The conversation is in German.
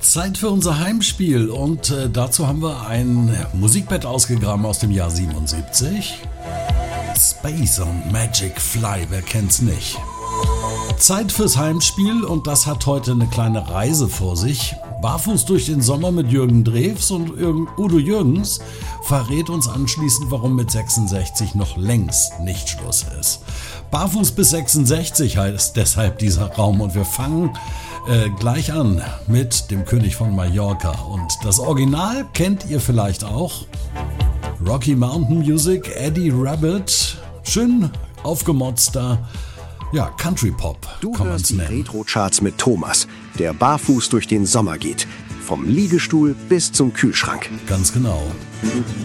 Zeit für unser Heimspiel und dazu haben wir ein Musikbett ausgegraben aus dem Jahr 77. Space on Magic Fly, wer kennt's nicht? Zeit fürs Heimspiel und das hat heute eine kleine Reise vor sich. Barfuß durch den Sommer mit Jürgen Drews und Udo Jürgens verrät uns anschließend, warum mit 66 noch längst nicht Schluss ist. Barfuß bis 66 heißt deshalb dieser Raum und wir fangen gleich an mit dem König von Mallorca und das Original kennt ihr vielleicht auch. Rocky Mountain Music, Eddie Rabbitt, schön aufgemotzter, ja, Country Pop kann man es nennen. Du hörst die Retro-Charts mit Thomas, der barfuß durch den Sommer geht. Vom Liegestuhl bis zum Kühlschrank. Ganz genau.